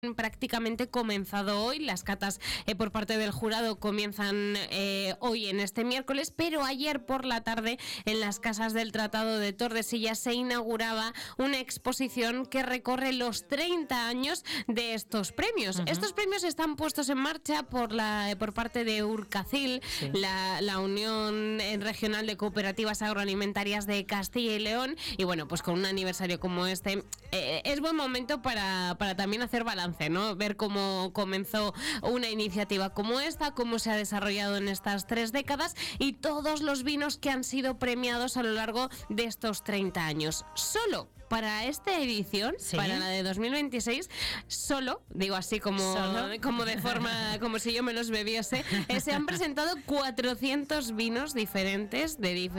prácticamente comenzado hoy. Las catas por parte del jurado comienzan hoy en este miércoles, pero ayer por la tarde en las Casas del Tratado de Tordesillas se inauguraba una exposición que recorre los 30 años de estos premios. Estos premios están puestos en marcha por parte de Urcacil, la Unión Regional de Cooperativas Agroalimentarias de Castilla y León, y bueno, pues con un aniversario como este es buen momento para también hacer balance, ¿no? Ver cómo comenzó una iniciativa como esta, cómo se ha desarrollado en estas 3 décadas y todos los vinos que han sido premiados a lo largo de estos 30 años. Solo para esta edición, para la de 2026, digo así como de forma, como si yo me los bebiese, se han presentado 400 vinos diferentes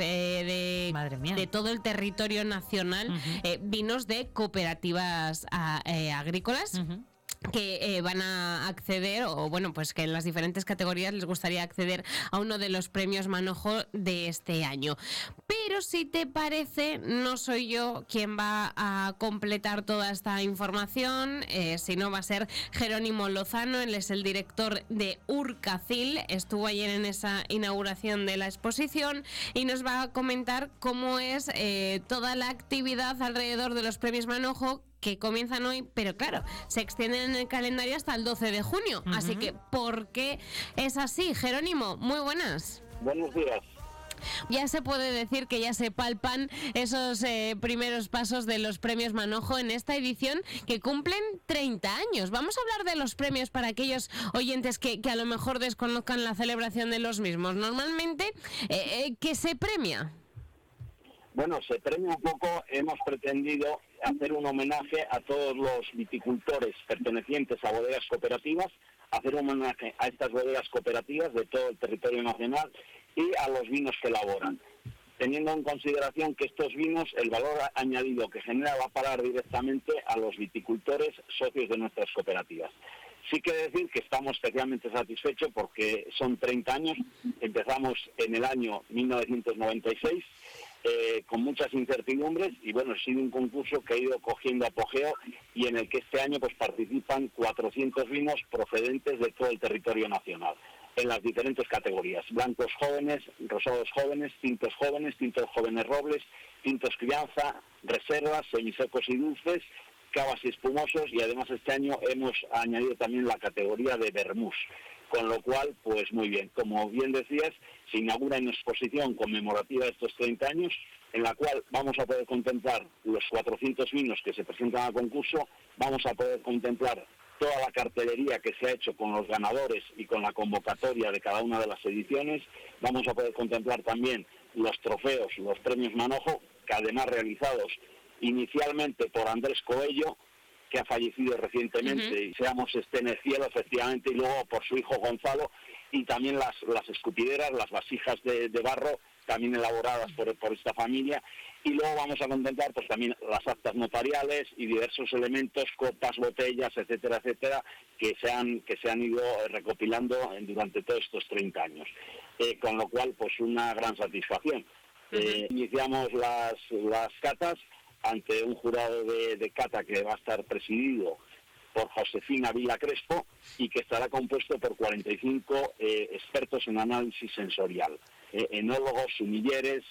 de todo el territorio nacional, vinos de cooperativas agrícolas. Que van a acceder, o bueno, pues que en las diferentes categorías les gustaría acceder a uno de los premios Manojo de este año. Pero si te parece, no soy yo quien va a completar toda esta información, sino va a ser Jerónimo Lozano. Él es el director de Urcacil, estuvo ayer en esa inauguración de la exposición y nos va a comentar cómo es toda la actividad alrededor de los premios Manojo, que comienzan hoy, pero claro, se extienden en el calendario hasta el 12 de junio. Así que, ¿por qué es así? Jerónimo, muy buenas. Buenos días. Ya se puede decir que ya se palpan esos primeros pasos de los premios Manojo en esta edición que cumplen 30 años. Vamos a hablar de los premios para aquellos oyentes que a lo mejor desconozcan la celebración de los mismos. Normalmente, ¿qué se premia? Bueno, se premia un poco, hemos pretendido hacer un homenaje a todos los viticultores pertenecientes a bodegas cooperativas, hacer un homenaje a estas bodegas cooperativas de todo el territorio nacional y a los vinos que elaboran, teniendo en consideración que estos vinos, el valor añadido que genera va a parar directamente a los viticultores socios de nuestras cooperativas. Sí que decir que estamos especialmente satisfechos porque son 30 años, empezamos en el año 1996, con muchas incertidumbres, y bueno, ha sido un concurso que ha ido cogiendo apogeo y en el que este año pues participan 400 vinos procedentes de todo el territorio nacional, en las diferentes categorías: blancos jóvenes, rosados jóvenes, tintos jóvenes robles, tintos crianza, reservas, semisecos y dulces, cavas y espumosos, y además este año hemos añadido también la categoría de vermús, con lo cual, pues muy bien. Como bien decías, se inaugura una exposición conmemorativa de estos 30 años, en la cual vamos a poder contemplar los 400 vinos que se presentan al concurso, vamos a poder contemplar toda la cartelería que se ha hecho con los ganadores y con la convocatoria de cada una de las ediciones, vamos a poder contemplar también los trofeos, los premios Manojo, que además realizados inicialmente por Andrés Coello, que ha fallecido recientemente, y seamos esté en el cielo, efectivamente, y luego por su hijo Gonzalo, y también las escupideras, las vasijas de barro, también elaboradas por esta familia, y luego vamos a contemplar pues también las actas notariales y diversos elementos, copas, botellas, etcétera, etcétera, que se han ido recopilando durante todos estos 30 años, con lo cual pues una gran satisfacción. Iniciamos las catas ante un jurado de cata que va a estar presidido por Josefina Vila Crespo y que estará compuesto por 45 expertos en análisis sensorial, enólogos, sumilleres,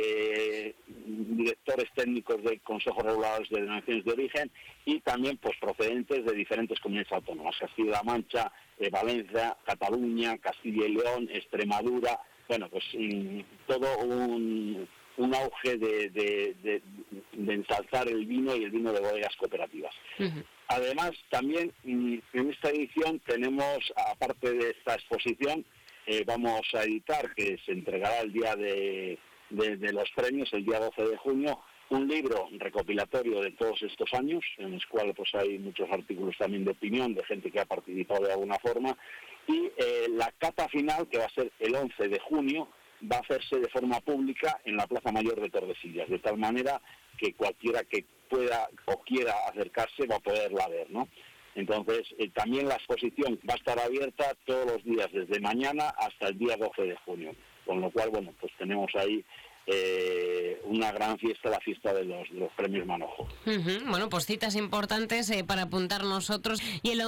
directores técnicos de consejos reguladores de denominaciones de origen y también pues procedentes de diferentes comunidades autónomas: Castilla-La Mancha, Valencia, Cataluña, Castilla y León, Extremadura. Bueno, pues todo un auge de ensalzar el vino y el vino de bodegas cooperativas. Además, también en esta edición tenemos, aparte de esta exposición, vamos a editar, que se entregará el día de los premios, el día 12 de junio, un libro recopilatorio de todos estos años, en el cual pues hay muchos artículos también de opinión, de gente que ha participado de alguna forma, y la cata final, que va a ser el 11 de junio, va a hacerse de forma pública en la Plaza Mayor de Tordesillas, de tal manera que cualquiera que pueda o quiera acercarse va a poderla ver, ¿no? Entonces, también la exposición va a estar abierta todos los días, desde mañana hasta el día 12 de junio, con lo cual, bueno, pues tenemos ahí una gran fiesta, la fiesta de los premios Manojo. Bueno, pues citas importantes para apuntar nosotros. Y el